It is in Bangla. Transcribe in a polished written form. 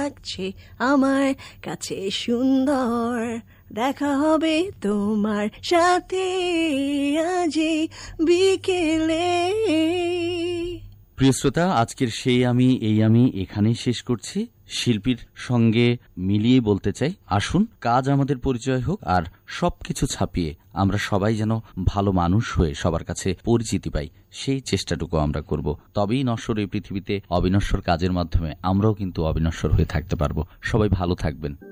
লাগছে আমার কাছে সুন্দর, দেখা হবে তোমার সাথে আজই বিকেলে। প্রিয় শ্রোতা, আজকের সেই আমি এই আমি এখানেই শেষ করছি। শিল্পীর সঙ্গে মিলিয়ে বলতে চাই, আসুন কাজ আমাদের পরিচয় হোক, আর সবকিছু ছাপিয়ে আমরা সবাই যেন ভালো মানুষ হয়ে সবার কাছে পরিচিতি পাই, সেই চেষ্টাটুকু আমরা করব। তবেই নশ্বর এই পৃথিবীতে অবিনশ্বর কাজের মাধ্যমে আমরাও কিন্তু অবিনশ্বর হয়ে থাকতে পারবো। সবাই ভালো থাকবেন।